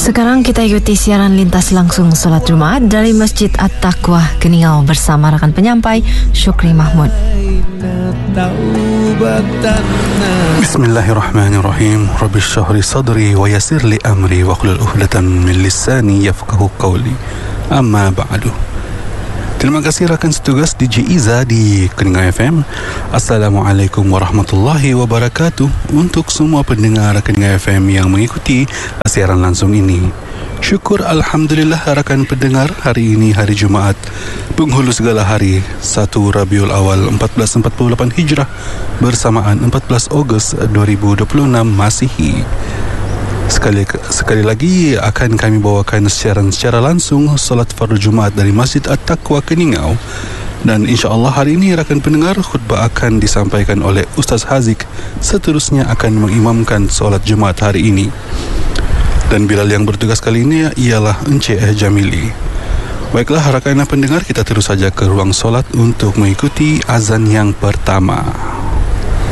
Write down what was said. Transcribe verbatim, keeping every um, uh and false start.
Sekarang kita ikuti siaran lintas langsung solat Jumaat dari Masjid At-Taqwa Keningau bersama rakan penyampai Syukri Mahmud. Bismillahirrahmanirrahim. Rabbi syrahli sadri wa yassir li amri wa hlul uqdatan min lisani yafqahu qawli. Amma ba'du. Terima kasih rakan setugas D J Iza di Keningau F M. Assalamualaikum warahmatullahi wabarakatuh untuk semua pendengar Keningau F M yang mengikuti siaran langsung ini. Syukur Alhamdulillah rakan pendengar, hari ini hari Jumaat penghulu segala hari, satu Rabiul Awal empat belas empat puluh lapan Hijrah bersamaan empat belas Ogos dua ribu dua puluh enam Masihi. Sekali sekali lagi akan kami bawakan siaran secara langsung solat fardu Jumaat dari Masjid At-Taqwa Keningau. Dan insya-Allah hari ini rakan pendengar, khutbah akan disampaikan oleh Ustaz Haziq, seterusnya akan mengimamkan solat Jumaat hari ini. Dan bilal yang bertugas kali ini ialah Encik Jamili. Baiklah rakan pendengar, kita terus saja ke ruang solat untuk mengikuti azan yang pertama.